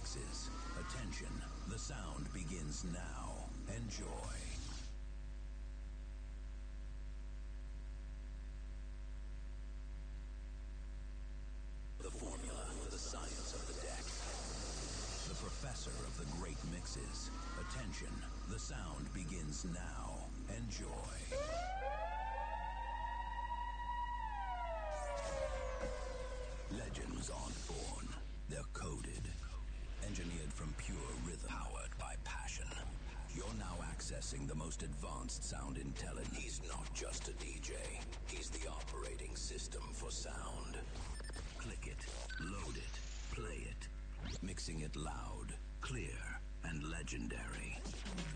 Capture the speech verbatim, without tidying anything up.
mixes. Attention, the sound begins now. Enjoy. The formula for the science of the deck. The professor of the great mixes. Attention, the sound begins now. Enjoy. Legends aren't born, they're coded. Engineered from pure rhythm, powered by passion. You're now accessing the most advanced sound intelligence. He's not just a D J, he's the operating system for sound. Click it, load it, play it. Mixing it loud, clear, and legendary.